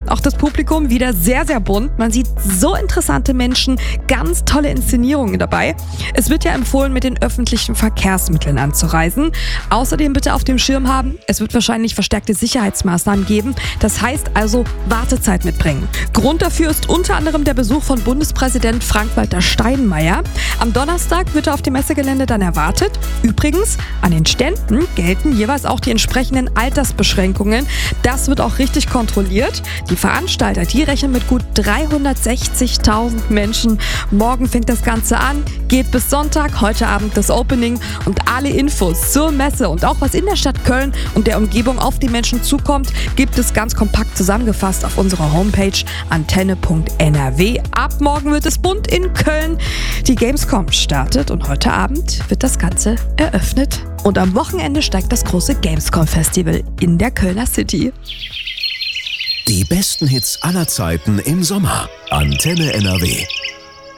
auch das Publikum wieder sehr, sehr bunt. Man sieht so interessante Menschen, ganz tolle Inszenierungen dabei. Es wird ja empfohlen, mit den öffentlichen Verkehrsmitteln anzureisen. Außerdem bitte auf dem Schirm haben, es wird wahrscheinlich verstärkte Sicherheitsmaßnahmen geben. Das heißt also Wartezeit mitbringen. Grund dafür ist unter anderem der Besuch von Bundespräsident Frank-Walter Steinmeier. Am Donnerstag wird er auf dem Messegelände dann erwartet. Übrigens, an den Ständen gelten jeweils auch die entsprechenden Altersbeschränkungen. Das wird auch richtig kontrolliert. Die Veranstalter, die rechnen mit gut 360.000 Menschen. Morgen fängt das Ganze an, geht bis Sonntag, heute Abend das Opening und alle Infos zur Messe und auch was in der Stadt Köln und der Umgebung auf die Menschen zukommt, gibt es ganz kompakt zusammengefasst auf unserer Homepage antenne.nrw. Ab morgen wird es bunt in Köln. Die Gamescom startet und heute Abend wird das Ganze eröffnet. Und am Wochenende steigt das große Gamescom-Festival in der Kölner City. Die besten Hits aller Zeiten im Sommer. Antenne NRW.